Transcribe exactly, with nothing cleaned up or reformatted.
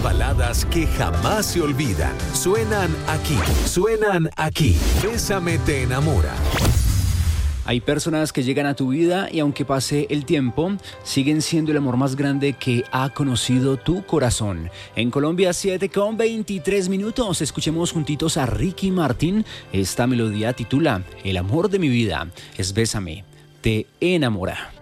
baladas que jamás se olvidan. Suenan aquí, suenan aquí. Bésame te enamora. Hay personas que llegan a tu vida y aunque pase el tiempo, siguen siendo el amor más grande que ha conocido tu corazón. En Colombia, siete con veintitrés minutos. Escuchemos juntitos a Ricky Martin. Esta melodía titula El amor de mi vida es Bésame te enamora.